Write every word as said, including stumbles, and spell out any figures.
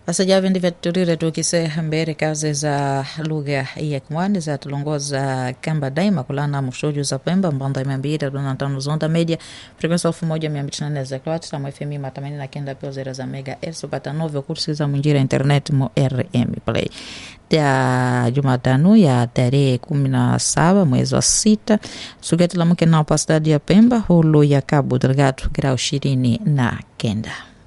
Pasajavi ndivyo turire tukise mbere kazi za lugha ya Kimwani za tulongoza kamba daima kulana mshoju za Pemba mbanda imambira dona tano zonda media frequency elfu moja mia mbili na nane za klati na F M matamani na kenda pio zera za mega elfu pata novyo kursi za mwinjira internet mo R M Play ya Jumatano ya tarehe kumi na saba mwezi wa sita sugeti la mke na pasadi ya Pemba hulu ya Cabo Delgado grau ishirini na kenda.